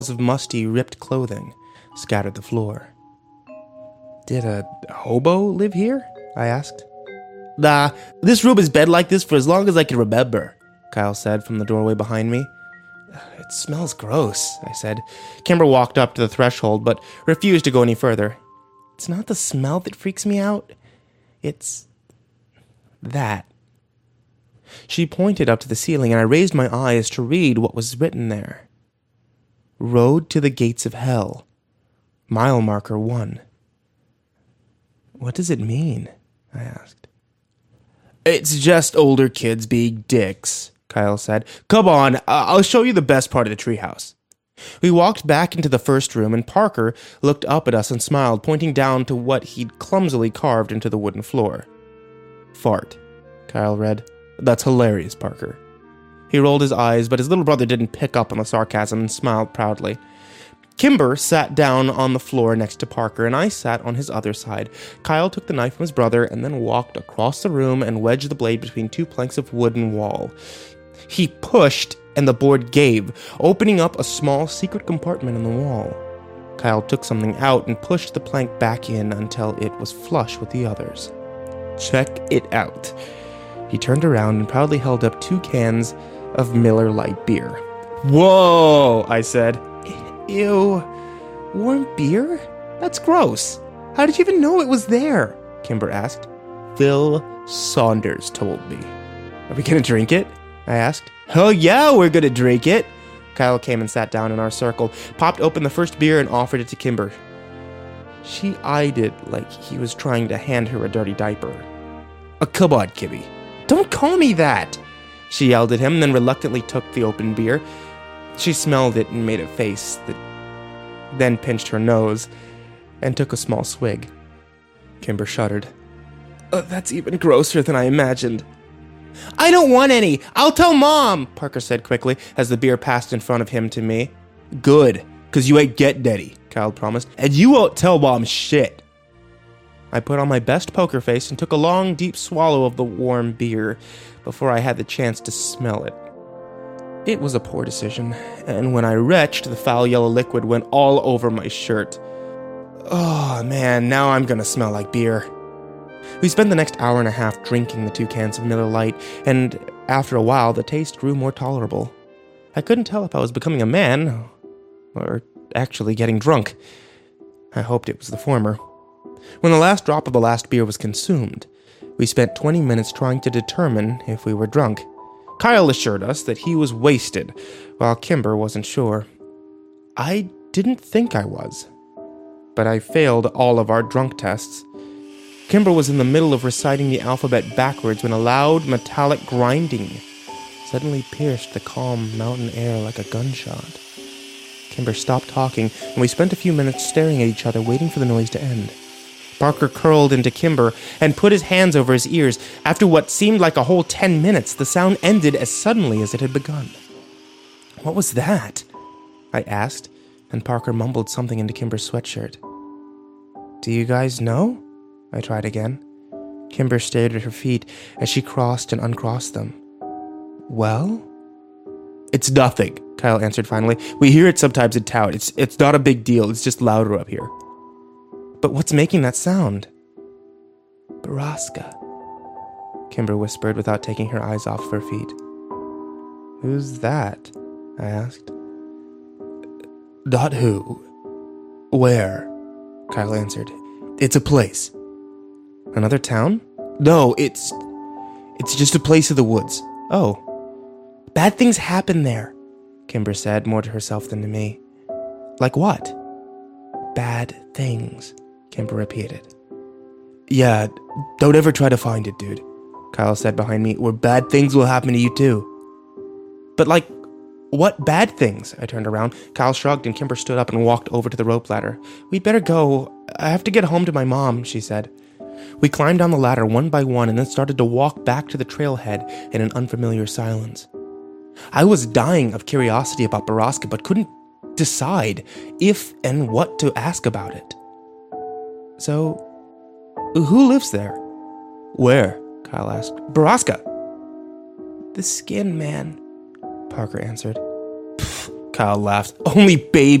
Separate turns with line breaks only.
of musty, ripped clothing scattered the floor. "Did a hobo live here?" I asked. "Nah, this room has been like this for as long as I can remember," Kyle said from the doorway behind me. "It smells gross," I said. Kimber walked up to the threshold, but refused to go any further. "It's not the smell that freaks me out. It's that." She pointed up to the ceiling, and I raised my eyes to read what was written there. "Road to the Gates of Hell. Mile marker 1. "What does it mean?" I asked. "It's just older kids being dicks," Kyle said. "Come on, I'll show you the best part of the treehouse." We walked back into the first room, and Parker looked up at us and smiled, pointing down to what he'd clumsily carved into the wooden floor. "Fart," Kyle read. "That's hilarious, Parker." He rolled his eyes, but his little brother didn't pick up on the sarcasm and smiled proudly. Kimber sat down on the floor next to Parker, and I sat on his other side. Kyle took the knife from his brother and then walked across the room and wedged the blade between 2 planks of wooden wall. He pushed, and the board gave, opening up a small secret compartment in the wall. Kyle took something out and pushed the plank back in until it was flush with the others. "Check it out." He turned around and proudly held up 2 cans of Miller Lite beer. "Whoa," I said. "Ew, warm beer? That's gross. How did you even know it was there?" Kimber asked. "Phil Saunders told me." "Are we gonna drink it?" I asked. "Hell yeah, we're gonna drink it." Kyle came and sat down in our circle, popped open the first beer and offered it to Kimber. She eyed it like he was trying to hand her a dirty diaper. "Come on, Kimmy. Don't call me that!" She yelled at him, then reluctantly took the open beer. She smelled it and made a face, then pinched her nose and took a small swig. Kimber shuddered. "That's even grosser than I imagined." "I don't want any! I'll tell Mom!" Parker said quickly as the beer passed in front of him to me. "Good, 'cause you ain't getting any," Kyle promised. "And you won't tell Mom shit." I put on my best poker face and took a long, deep swallow of the warm beer before I had the chance to smell it. It was a poor decision, and when I retched, the foul yellow liquid went all over my shirt. Oh man, now I'm gonna smell like beer. We spent the next hour and a half drinking the 2 cans of Miller Lite, and after a while, the taste grew more tolerable. I couldn't tell if I was becoming a man, or actually getting drunk. I hoped it was the former. When the last drop of the last beer was consumed, we spent 20 minutes trying to determine if we were drunk. Kyle assured us that he was wasted, while Kimber wasn't sure. I didn't think I was, but I failed all of our drunk tests. Kimber was in the middle of reciting the alphabet backwards when a loud, metallic grinding suddenly pierced the calm mountain air like a gunshot. Kimber stopped talking, and we spent a few minutes staring at each other, waiting for the noise to end. Parker curled into Kimber and put his hands over his ears. After what seemed like a whole 10 minutes, the sound ended as suddenly as it had begun. "What was that?" I asked, and Parker mumbled something into Kimber's sweatshirt. "Do you guys know?" I tried again. Kimber stared at her feet as she crossed and uncrossed them. "Well?" "It's nothing," Kyle answered finally. "We hear it sometimes in town. It's not a big deal. It's just louder up here." "But what's making that sound?" "Baraska," Kimber whispered without taking her eyes off of her feet. "Who's that?" I asked. "Not who. Where?" Kyle answered. "It's a place." "Another town?" "No, it's just a place in the woods." "Oh. Bad things happen there," Kimber said, more to herself than to me. "Like what?" "Bad things," Kimber repeated. "Yeah, don't ever try to find it, dude," Kyle said behind me, "or bad things will happen to you too." "But like, what bad things?" I turned around. Kyle shrugged and Kimber stood up and walked over to the rope ladder. "We'd better go. I have to get home to my mom," she said. We climbed down the ladder one by one and then started to walk back to the trailhead in an unfamiliar silence. I was dying of curiosity about Baraska, but couldn't decide if and what to ask about it. "So, who lives there?" "Where?" Kyle asked. "Baraska." "The Skin Man," Parker answered. "Pfft," Kyle laughed. Only babies